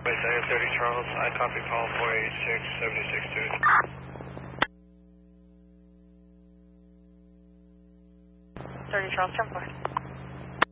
Wait, 30 Charles, I copy Paul 486, 76 2. 30 Charles, jump forward.